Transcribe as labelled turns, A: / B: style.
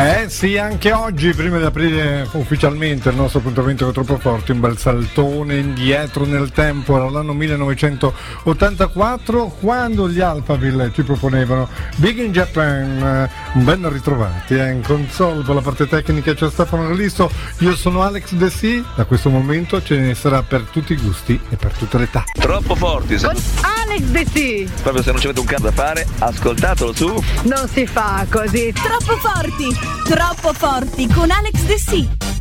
A: Sì, anche oggi, prima di aprire ufficialmente il nostro appuntamento con Troppo Forti, un bel saltone indietro nel tempo all'anno 1984, quando gli Alphaville ci proponevano Big in Japan. Ben ritrovati in console per la parte tecnica c'è Stefano Relisto, io sono Alex De Sì. Da questo momento ce ne sarà per tutti i gusti e per tutte le età.
B: Troppo Forti,
C: Alex De Sì.
B: Proprio se non ci avete un cazzo da fare, ascoltatelo su.
C: Non si fa così.
D: Troppo Forti con Alex De Sì.